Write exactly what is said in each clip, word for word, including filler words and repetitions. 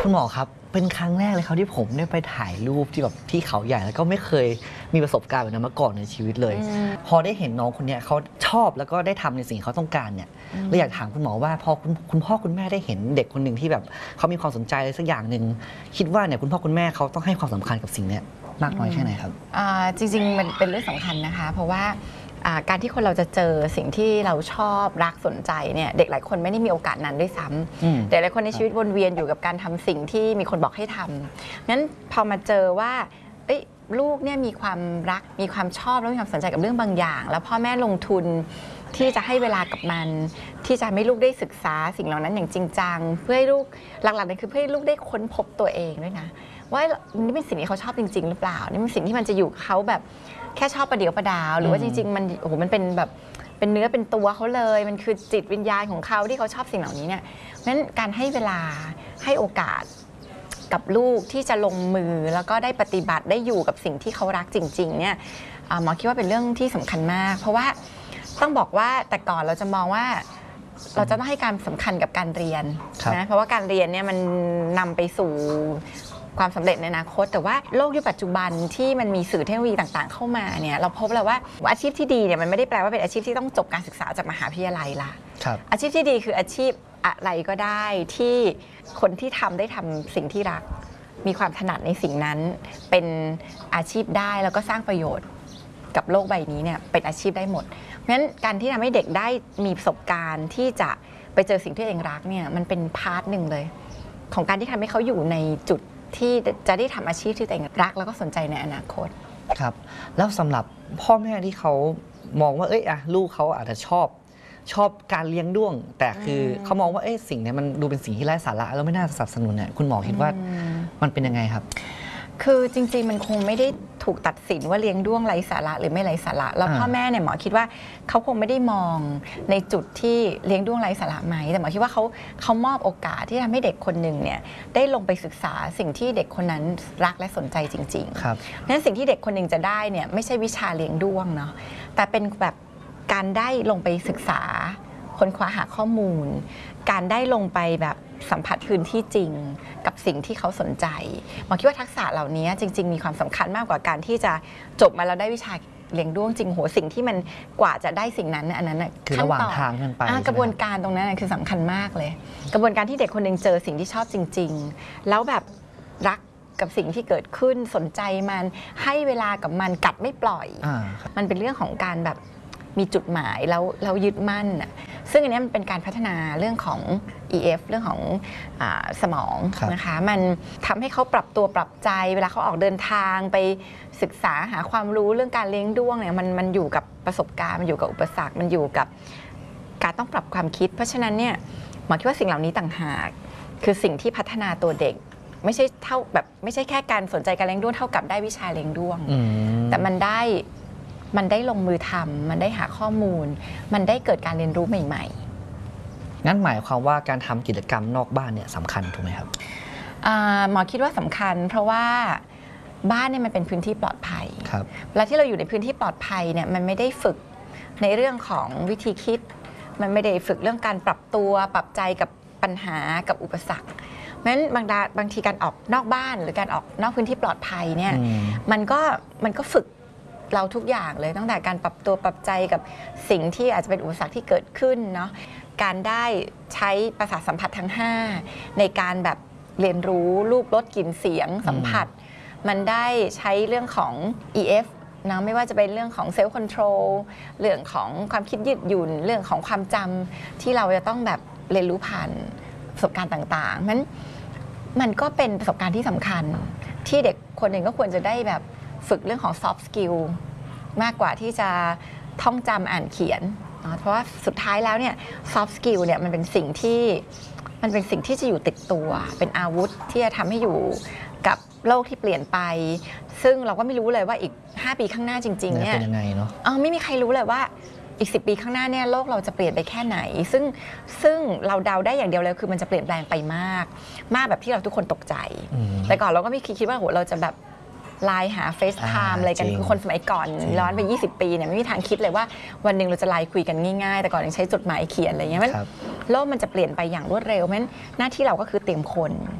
คุณหมอครับเป็นครั้งแรกเลยครับที่ผมได้ไปถ่ายรูปที่แบบที่เขาใหญ่แล้วก็ไม่เคยมีประสบการณ์แบบนั้นมาก่อนในชีวิตเลยพอได้เห็นน้องคนนี้เขาชอบแล้วก็ได้ทำในสิ่งเขาต้องการเนี่ยเราอยากถามคุณหมอว่าพอคุณคุณพ่อคุณแม่ได้เห็นเด็กคนหนึ่งที่แบบเขามีความสนใจอะไรสักอย่างหนึ่งคิดว่าเนี่ยคุณพ่อคุณแม่เขาต้องให้ความสำคัญกับสิ่งนี้มากน้อยแค่ไหนครับจริงๆมันเป็นเรื่องสำคัญนะคะเพราะว่าการที่คนเราจะเจอสิ่งที่เราชอบรักสนใจเนี่ยเด็กหลายคนไม่ได้มีโอกาสนั้นด้วยซ้ำเด็กหลายคนในชีวิตวนเวียนอยู่กับการทำสิ่งที่มีคนบอกให้ทำงั้นพอมาเจอว่าลูกเนี่ยมีความรักมีความชอบแล้วมีความสนใจกับเรื่องบางอย่างแล้วพ่อแม่ลงทุนที่จะให้เวลากับมันที่จะให้ลูกได้ศึกษาสิ่งเหล่านั้นอย่างจริงจังเพื่อให้ลูกหลักๆนั่นคือเพื่อให้ลูกได้ค้นพบตัวเองด้วยนะว่านี่เป็นสิ่งที่เขาชอบจริงๆหรือเปล่านี่เป็นสิ่งที่มันจะอยู่เขาแบบแค่ชอบประเดี๋ยวประดาวหรือว่าจริงๆมันโอ้โหมันเป็นแบบเป็นเนื้อเป็นตัวเขาเลยมันคือจิตวิญญาณของเขาที่เขาชอบสิ่งเหล่านี้เนี่ยนั้นการให้เวลาให้โอกาสกับลูกที่จะลงมือแล้วก็ได้ปฏิบัติได้อยู่กับสิ่งที่เขารักจริงๆเนี่ยหมอคิดว่าเป็นเรื่องที่สำคัญมากเพราะว่าต้องบอกว่าแต่ก่อนเราจะมองว่าเราจะต้องให้การสำคัญกับการเรียนนะเพราะว่าการเรียนเนี่ยมันนำไปสู่ความสำเร็จในอนาคตแต่ว่าโลกยุคปัจจุบันที่มันมีสื่อเทคโนโลยีต่างๆเข้ามาเนี่ยเราพบแล้วว่าอาชีพที่ดีเนี่ยมันไม่ได้แปลว่าเป็นอาชีพที่ต้องจบการศึกษาจากมหาวิทยาลัยละอาชีพที่ดีคืออาชีพอะไรก็ได้ที่คนที่ทำได้ทำสิ่งที่รักมีความถนัดในสิ่งนั้นเป็นอาชีพได้แล้วก็สร้างประโยชน์กับโลกใบนี้เนี่ยเป็นอาชีพได้หมดเพราะฉะนั้นการที่ทำให้เด็กได้มีประสบการณ์ที่จะไปเจอสิ่งที่ตัวเองรักเนี่ยมันเป็นพาร์ทหนึ่งเลยของการที่ทำให้เขาอยู่ในจุดที่จะได้ทำอาชีพที่ตัวเองรักแล้วก็สนใจในอนาคตครับแล้วสำหรับพ่อแม่ที่เขามองว่าเอ้ยอะลูกเขาอาจจะชอบชอบการเลี้ยงด้วงแต่คือเขามองว่าเอ้ยสิ่งนี้มันดูเป็นสิ่งที่ไร้สาระแล้วไม่น่าสนับสนุนเนี่ยคุณหมอคิดว่ามันเป็นยังไงครับคือจริงๆมันคงไม่ได้ถูกตัดสินว่าเลี้ยงด้วงไร้สาระหรือไม่ไร้สาระแล้วพ่อแม่เนี่ยหมอคิดว่าเขาคงไม่ได้มองในจุดที่เลี้ยงด้วงไร้สาระไหมแต่หมอคิดว่าเขาเขามอบโอกาสที่ทำให้เด็กคนหนึ่งเนี่ยได้ลงไปศึกษาสิ่งที่เด็กคนนั้นรักและสนใจจริงๆครับเพราะฉะนั้นสิ่งที่เด็กคนหนึ่งจะได้เนี่ยไม่ใช่วิชาเลี้ยงด้วงเนาะแต่เป็นแบบการได้ลงไปศึกษาค้นคว้าหาข้อมูลการได้ลงไปแบบสัมผัสพื้นที่จริงกับสิ่งที่เขาสนใจหมอคิดว่าทักษะเหล่านี้จริงๆมีความสำคัญมากกว่าการที่จะจบมาแล้วได้วิชาเลี้ยงด้วงจริงโหสิ่งที่มันกว่าจะได้สิ่งนั้นอันนั้นคือระหว่างทางขึ้นไปกระบวนการตรงนั้นคือสำคัญมากเลยกระบวนการที่เด็กคนหนึ่งเจอสิ่งที่ชอบจริงๆแล้วแบบรักกับสิ่งที่เกิดขึ้นสนใจมันให้เวลากับมันกัดไม่ปล่อยมันเป็นเรื่องของการแบบมีจุดหมายแล้วเรายึดมั่นอ่ะซึ่งอันนี้มันเป็นการพัฒนาเรื่องของ อี เอฟ เรื่องของอ่าสมองนะคะมันทำให้เขาปรับตัวปรับใจเวลาเขาออกเดินทางไปศึกษาหาความรู้เรื่องการเลี้ยงด้วงเนี่ยมันมันอยู่กับประสบการณ์มันอยู่กับอุปสรรคมันอยู่กับการต้องปรับความคิดเพราะฉะนั้นเนี่ยหมอคิดว่าสิ่งเหล่านี้ต่างหากคือสิ่งที่พัฒนาตัวเด็กไม่ใช่เท่าแบบไม่ใช่แค่การสนใจการเลี้ยงด้วงเท่ากับได้วิชาเลี้ยงด้วงแต่มันได้มันได้ลงมือทำมันได้หาข้อมูลมันได้เกิดการเรียนรู้ใหม่ๆงั้นหมายความว่าการทำกิจกรรมนอกบ้านเนี่ยสำคัญถูกไหมครับหมอคิดว่าสำคัญเพราะว่าบ้านเนี่ยมันเป็นพื้นที่ปลอดภัยและที่เราอยู่ในพื้นที่ปลอดภัยเนี่ยมันไม่ได้ฝึกในเรื่องของวิธีคิดมันไม่ได้ฝึกเรื่องการปรับตัวปรับใจกับปัญหากับอุปสรรคเพราะฉะนั้นบางบางทีการออกนอกบ้านหรือการออกนอกพื้นที่ปลอดภัยเนี่ยมันก็มันก็ฝึกเราทุกอย่างเลยตั้งแต่การปรับตัวปรับใจกับสิ่งที่อาจจะเป็นอุปสรรคที่เกิดขึ้นเนาะการได้ใช้ประสาทสัมผัสทั้งห้าในการแบบเรียนรู้รูปรสกลิ่นเสียงสัมผัสมันได้ใช้เรื่องของ อี เอฟ นะไม่ว่าจะเป็นเรื่องของเซลฟ์คอนโทรลเรื่องของความคิดยืดหยุ่นเรื่องของความจำที่เราจะต้องแบบเรียนรู้ผ่านประสบการณ์ต่างๆนั้นมันก็เป็นประสบการณ์ที่สำคัญที่เด็กคนหนึ่งก็ควรจะได้แบบฝึกเรื่องของ soft skill มากกว่าที่จะท่องจำอ่านเขียนเพราะว่าสุดท้ายแล้วเนี่ย soft skill เนี่ยมันเป็นสิ่งที่มันเป็นสิ่งที่จะอยู่ติดตัวเป็นอาวุธที่จะทำให้อยู่กับโลกที่เปลี่ยนไปซึ่งเราก็ไม่รู้เลยว่าอีกห้าปีข้างหน้าจริงๆเนี่ยเป็นยังไงเนาะไม่มีใครรู้เลยว่าอีกสิบปีข้างหน้าเนี่ยโลกเราจะเปลี่ยนไปแค่ไหนซึ่งซึ่งเราเดาได้อย่างเดียวเลยคือมันจะเปลี่ยนแปลงไปมากมากแบบที่เราทุกคนตกใจแต่ก่อนเราก็ไม่คิดว่าโหเราจะแบบไลน์หา FaceTime อะไรกันคือคนสมัยก่อนย้อนไปยี่สิบปีเนี่ยไม่มีทางคิดเลยว่าวันหนึ่งเราจะไลน์คุยกันง่ายๆแต่ก่อนยังใช้จดหมายเขียนอะไรเงี้ยโลกมันจะเปลี่ยนไปอย่างรวดเร็วเพราะฉะนั้นหน้าที่เราก็คือเตรียมคน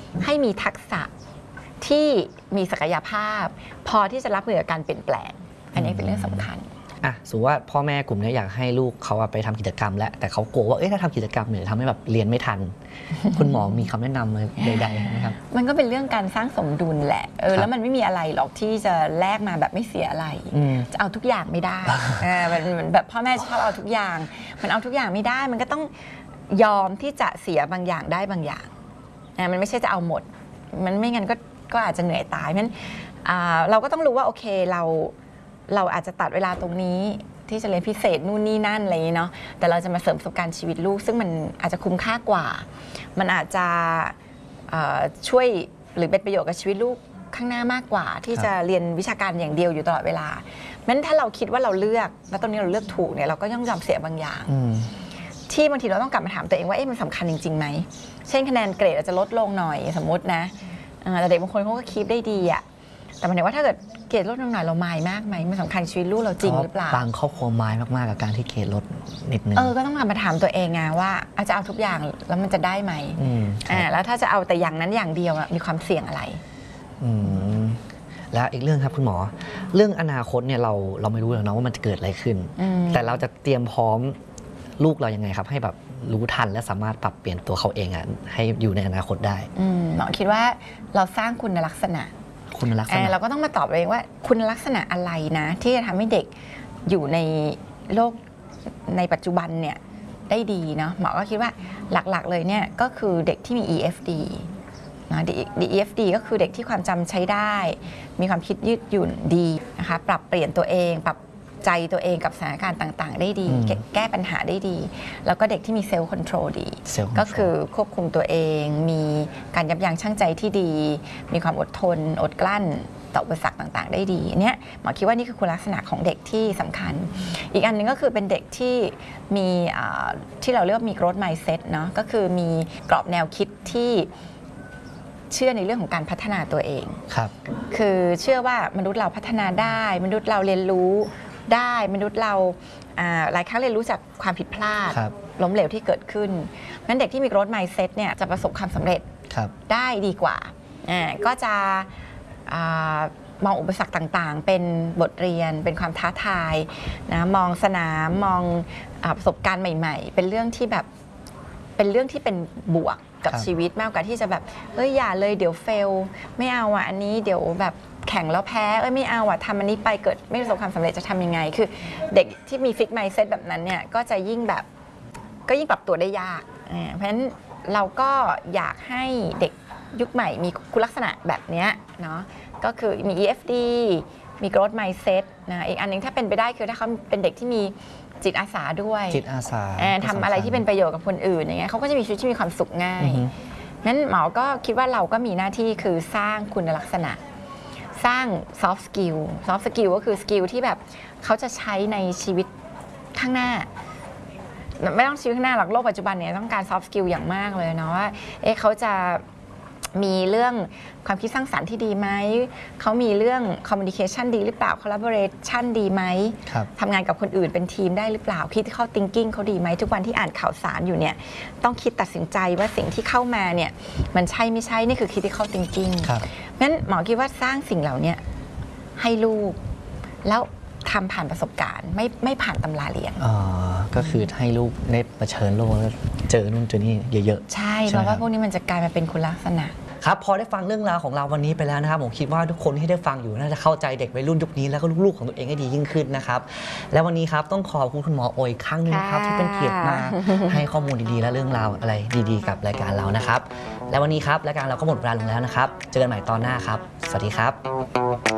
ให้มีทักษะที่มีศักยภาพ พอที่จะรับมือกับการเปลี่ยนแปลงอันนี้เป็นเรื่องสำคัญอ่ะสมมติว่าพ่อแม่กลุ่มนี้อยากให้ลูกเขาไปทำกิจกรรมแล้วแต่เขากลัวว่าเอ๊ะถ้าทำกิจกรรมเนี่ยทำให้แบบเรียนไม่ทัน คุณหมอมีคำแนะนำเลยใดๆไหมครับมันก็เป็นเรื่องการสร้างสมดุลแหละเออแล้วมันไม่มีอะไรหรอกที่จะแลกมาแบบไม่เสียอะไรจะเอาทุกอย่างไม่ได้มันแบบพ่อแม่ชอบเอาทุกอย่างมันเอาทุกอย่างไม่ได้มันก็ต้องยอมที่จะเสียบางอย่างได้บางอย่างมันไม่ใช่จะเอาหมดมันไม่งั้นก็ก็อาจจะเหนื่อยตายเพราะฉะนั้นเราก็ต้องรู้ว่าโอเคเราเราอาจจะตัดเวลาตรงนี้ที่จะเรียนพิเศษนู่นนี่นั่นอะไรอย่างนี้เนาะแต่เราจะมาเสริมประสบการณ์ชีวิตลูกซึ่งมันอาจจะคุ้มค่ากว่ามันอาจจะช่วยหรือเป็นประโยชน์กับชีวิตลูกข้างหน้ามากกว่าที่จะเรียนวิชาการอย่างเดียวอยู่ตลอดเวลางั้นถ้าเราคิดว่าเราเลือกแล้วตอนนี้เราเลือกถูกเนี่ยเราก็ย่อมยอมเสียบางอย่างที่บางทีเราต้องกลับมาถามตัวเองว่าเอ๊ะมันสำคัญจริงๆไหมเช่นคะแนนเกรดอาจจะลดลงหน่อยสมมตินะแต่เด็กบางคนเขาก็คีปได้ดีอะแต่หมายถึงว่าถ้าเกิดเกรดลดลงหน่อยเรามายมากไหมมันสำคัญชีวิตลูกเราจริงหรือเปล่าบางครอบครัวมายมากๆกับการที่เกรดลดนิดนึงเออก็ต้องกลับมาถามตัวเองไงว่าอาจจะเอาทุกอย่างแล้วมันจะได้ไหมอ่าแล้วถ้าจะเอาแต่อย่างนั้นอย่างเดียวมีความเสี่ยงอะไรอืมแล้วอีกเรื่องครับคุณหมอเรื่องอนาคตเนี่ยเราเราไม่รู้หรอกนะว่ามันจะเกิดอะไรขึ้นแต่เราจะเตรียมพร้อมลูกเรายังไงครับให้แบบรู้ทันและสามารถปรับเปลี่ยนตัวเขาเองอ่ะให้อยู่ในอนาคตได้หมอคิดว่าเราสร้างคุณลักษณะคุณลักษณะเราก็ต้องมาตอบเองว่าคุณลักษณะอะไรนะที่จะทำให้เด็กอยู่ในโลกในปัจจุบันเนี่ยได้ดีเนาะหมอก็คิดว่าหลักๆเลยเนี่ยก็คือเด็กที่มี อี เอฟ ดี นะ อี เอฟ ดี ก็คือเด็กที่ความจำใช้ได้มีความคิดยืดหยุ่นดีนะคะปรับเปลี่ยนตัวเองปรับใจตัวเองกับสถานการณ์ต่างๆได้ดีแก้ปัญหาได้ดีแล้วก็เด็กที่มีเซลล์คอนโทรลดีก็คือควบคุมตัวเองมีการยับยั้งชั่งใจที่ดีมีความอดทนอดกลั้นต่ออุปสรรคต่างๆได้ดีเนี่ยหมอคิดว่านี่คือคุณลักษณะของเด็กที่สำคัญอีกอันนึงก็คือเป็นเด็กที่มีที่เราเรียกว่ามี growth mindset เนาะก็คือมีกรอบแนวคิดที่เชื่อในเรื่องของการพัฒนาตัวเองครับคือเชื่อว่ามนุษย์เราพัฒนาได้มนุษย์เราเรียนรู้ได้มนุษย์เราหลายครั้งเรียนรู้จากความผิดพลาดล้มเหลวที่เกิดขึ้นงั้นเด็กที่มี growth mindset เนี่ยจะประสบความสำเร็จได้ดีกว่าก็จะมองอุปสรรคต่างๆเป็นบทเรียนเป็นความท้าทายนะมองสนามมองประสบการณ์ใหม่ๆเป็นเรื่องที่แบบเป็นเรื่องที่เป็นบวกกับชีวิตมากกว่าที่จะแบบเฮ้ยอย่าเลยเดี๋ยวเฟลไม่เอาอ่ะอันนี้เดี๋ยวแบบแข่งแล้วแพ้เอ้ยไม่เอาอ่ะทำอันนี้ไปเกิดไม่ประสบความสำเร็จจะทำยังไงคือเด็กที่มีฟิกไมซ์เซ็ตแบบนั้นเนี่ยก็จะยิ่งแบบก็ยิ่งปรับตัวได้ยากเพราะฉะนั้นเราก็อยากให้เด็กยุคใหม่มีคุณลักษณะแบบนี้เนาะก็คือมี อี เอฟ ดี มี growth mindset นะอีกอันนึงถ้าเป็นไปได้คือถ้าเขาเป็นเด็กที่มีจิตอาสาด้วยจิตอาสาทำอะไรที่เป็นประโยชน์กับคนอื่นอย่างเงี้ยเขาก็จะมีชีวิตที่มีความสุขง่ายงั้นหมอก็คิดว่าเราก็มีหน้าที่คือสร้างคุณลักษณะสร้าง soft skill soft skill ก็คือสกิลที่แบบเขาจะใช้ในชีวิตข้างหน้าไม่ต้องชีวิตข้างหน้าหรอกโลกปัจจุบันเนี่ยต้องการ soft skill อย่างมากเลยเนาะว่าเอ๊ะเขาจะมีเรื่องความคิดสร้างสรรค์ที่ดีไหมเขามีเรื่อง communication ดีหรือเปล่า collaboration ดีไหมทำงานกับคนอื่นเป็นทีมได้หรือเปล่า critical thinking เขาดีไหมทุกวันที่อ่านข่าวสารอยู่เนี่ยต้องคิดตัดสินใจว่าสิ่งที่เข้ามาเนี่ยมันใช่ไม่ใช่นี่คือ critical thinking งั้นหมอคิดว่าสร้างสิ่งเหล่านี้ให้ลูกแล้วทำผ่านประสบการณ์ไม่ไม่ผ่านตำราเรียนอ๋อก็คือให้ลูกได้เผชิญโลกแล้วเจอนู่นเจอนี่เยอะๆใช่เพราะว่าพวกนี้มันจะกลายมาเป็นคุณลักษณะครับพอได้ฟังเรื่องราวของเราวันนี้ไปแล้วนะครับผมคิดว่าทุกคนที่ได้ฟังอยู่น่าจะเข้าใจเด็กวัยรุ่นยุคนี้แล้วก็ลูกๆของตัวเองให้ดียิ่งขึ้นนะครับและวันนี้ครับต้องขอบคุณคุณหมอโอยครั้งนึงครับที่เป็นเกียรติมาให้ข้อมูลดีๆและเรื่องราวอะไรดีๆกับรายการเรานะครับและวันนี้ครับรายการเราก็หมดเวลาลงแล้วนะครับเจอกันใหม่ตอนหน้าครับสวัสดีครับ